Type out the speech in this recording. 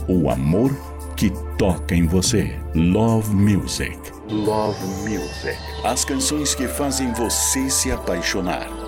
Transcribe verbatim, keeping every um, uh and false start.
o amor que toca em você. Love Music. Love Music. As canções que fazem você se apaixonar.